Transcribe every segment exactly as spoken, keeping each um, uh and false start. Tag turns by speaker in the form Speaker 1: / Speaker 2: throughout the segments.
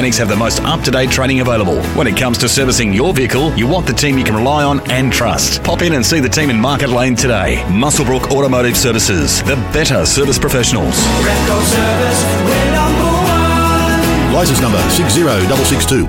Speaker 1: Mechanics have the most up-to-date training available. When it comes to servicing your vehicle, you want the team you can rely on and trust. Pop in and see the team in Market Lane today. Muswellbrook Automotive Services, the better service professionals.
Speaker 2: Repco Service, we're number one.
Speaker 3: Licence number six zero six six two.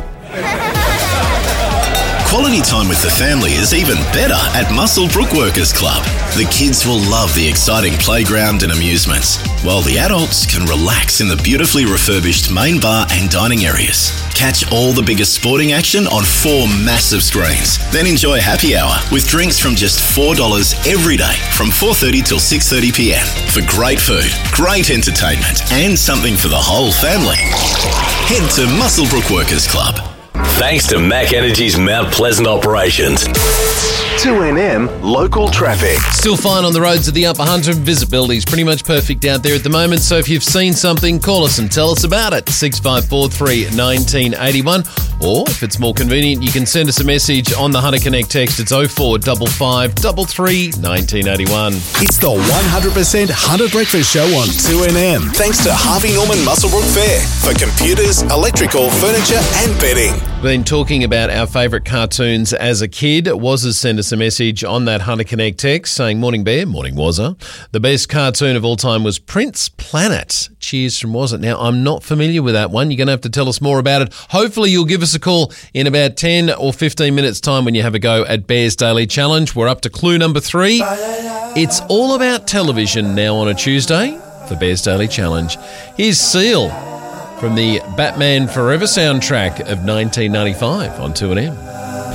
Speaker 4: Quality time with the family is even better at Muswellbrook Workers Club. The kids will love the exciting playground and amusements, while the adults can relax in the beautifully refurbished main bar and dining areas. Catch all the biggest sporting action on four massive screens. Then enjoy happy hour with drinks from just four dollars every day from four thirty till six thirty p m for great food, great entertainment and something for the whole family. Head to Muswellbrook Workers Club.
Speaker 5: Thanks to Mac Energy's Mount Pleasant operations.
Speaker 6: two N M local traffic.
Speaker 7: Still fine on the roads of the Upper Hunter. Visibility is pretty much perfect out there at the moment. So if you've seen something, call us and tell us about it. six five four three, one nine eight one. Or if it's more convenient, you can send us a message on the Hunter Connect text. It's oh four five five, three three, one nine eight one.
Speaker 3: It's the one hundred percent Hunter Breakfast Show on two N M.
Speaker 6: Thanks to Harvey Norman Muswellbrook Fair for computers, electrical, furniture and bedding.
Speaker 7: Been talking about our favourite cartoons as a kid. Wazza sent us a message on that Hunter Connect text saying, "Morning Bear, morning Wazza. The best cartoon of all time was Prince Planet. Cheers from Wazza." Now, I'm not familiar with that one. You're going to have to tell us more about it. Hopefully you'll give us a call in about ten or fifteen minutes time when you have a go at Bear's Daily Challenge. We're up to clue number three. It's all about television now on a Tuesday for Bear's Daily Challenge. Here's Seal from the Batman Forever soundtrack of nineteen ninety-five on two N M.